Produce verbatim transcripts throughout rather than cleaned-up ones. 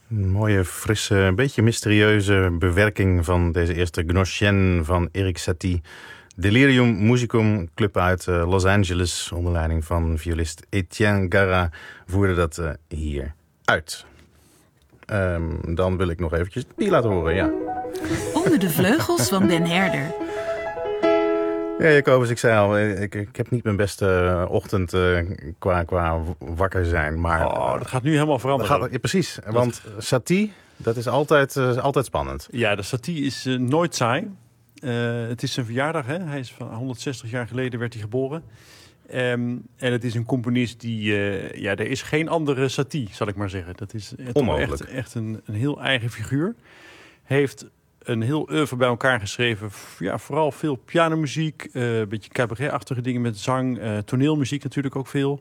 Een mooie, frisse, een beetje mysterieuze bewerking van deze eerste Gnosienne van Erik Satie. Delirium Musicum, club uit uh, Los Angeles, onder leiding van violist Etienne Gara, voerde dat uh, hier uit. Um, dan wil ik nog eventjes die laten horen, ja. Onder de vleugels van Den Herder. Ja, Jacobus, ik zei al, ik, ik heb niet mijn beste ochtend uh, qua, qua wakker zijn. Maar, oh, dat gaat nu helemaal veranderen. Gaat, ja, precies, want Satie, dat is altijd, uh, altijd spannend. Ja, de Satie is uh, nooit saai. Uh, het is zijn verjaardag, hè? Hij is van honderdzestig jaar geleden werd hij geboren. Um, en het is een componist die... Uh, ja, er is geen andere Satie, zal ik maar zeggen. Dat is onmogelijk. Echt, echt een, een heel eigen figuur. Hij heeft een heel oeuvre bij elkaar geschreven. Ja, vooral veel pianomuziek, uh, een beetje cabaretachtige dingen met zang, uh, toneelmuziek natuurlijk ook veel.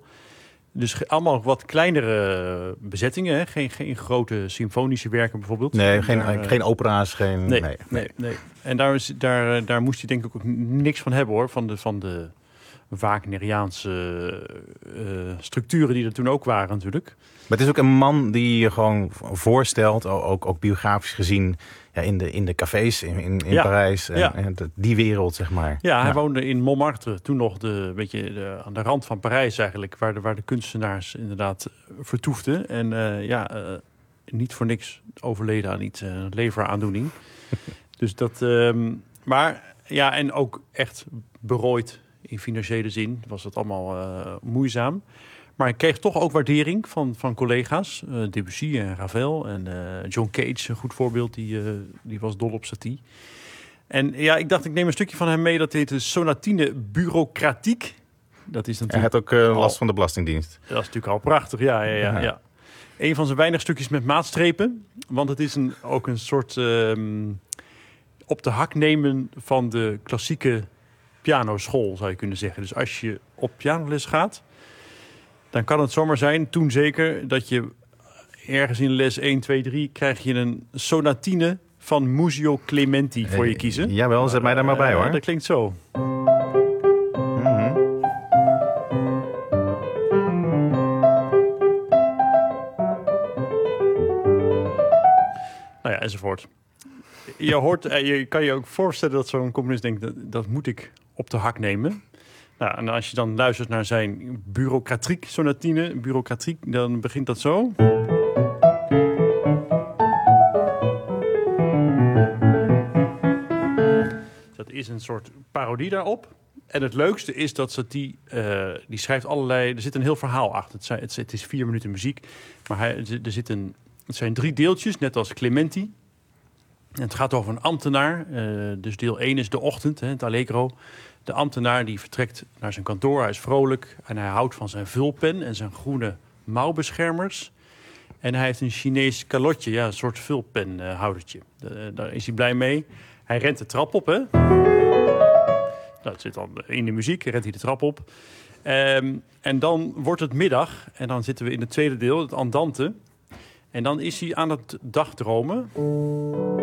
Dus allemaal wat kleinere bezettingen, hè? Geen, geen grote symfonische werken bijvoorbeeld. Nee, geen, daar, geen opera's, geen... Nee, nee, nee, nee. En daar, is, daar, daar moest hij denk ik ook niks van hebben, hoor. Van de, van de Wagneriaanse uh, structuren die er toen ook waren natuurlijk. Maar het is ook een man die je gewoon voorstelt, ook, ook biografisch gezien, ja, in, de, in de cafés in, in, in ja. Parijs. En, ja. en die wereld, zeg maar. Ja, hij ja. woonde in Montmartre, toen nog de, beetje de, aan de rand van Parijs eigenlijk, waar de, waar de kunstenaars inderdaad vertoefden. En uh, ja, uh, niet voor niks overleden aan iets, uh, leveraandoening. Dus dat, um, maar ja, en ook echt berooid in financiële zin was het allemaal uh, moeizaam. Maar ik kreeg toch ook waardering van, van collega's. Uh, Debussy en Ravel en uh, John Cage, een goed voorbeeld. Die, uh, die was dol op Satie. En ja, ik dacht, ik neem een stukje van hem mee. Dat heet de Sonatine Bureaucratique. Dat is natuurlijk... Hij had ook uh, last al, van de Belastingdienst. Dat is natuurlijk al prachtig, ja. ja, ja, ja. Een van zijn weinig stukjes met maatstrepen. Want het is een, ook een soort um, op de hak nemen van de klassieke pianoschool, zou je kunnen zeggen. Dus als je op pianoles gaat, dan kan het zomaar zijn, toen zeker, dat je ergens in les één, twee, drie krijg je een sonatine van Muzio Clementi voor je kiezen. Uh, jawel, zet mij daar maar bij, hoor. Uh, dat klinkt zo. Mm-hmm. Nou ja, enzovoort. Je hoort, je kan je ook voorstellen dat zo'n componist denkt, dat, dat moet ik op de hak nemen. Nou, en als je dan luistert naar zijn bureaucratique sonatine, bureaucratique, dan begint dat zo. Dat is een soort parodie daarop. En het leukste is dat Satie, uh, die schrijft allerlei, er zit een heel verhaal achter. Het, zijn, het, het is vier minuten muziek, maar hij, er zit een, het zijn drie deeltjes, net als Clementi. En het gaat over een ambtenaar. Uh, dus deel één is de ochtend, hè, het Allegro. De ambtenaar die vertrekt naar zijn kantoor. Hij is vrolijk en hij houdt van zijn vulpen en zijn groene mouwbeschermers. En hij heeft een Chinees kalotje, ja, een soort vulpenhoudertje. Uh, daar is hij blij mee. Hij rent de trap op, hè. Dat zit dan in de muziek, rent hij de trap op. Um, en dan wordt het middag en dan zitten we in het tweede deel, het andante. En dan is hij aan het dagdromen.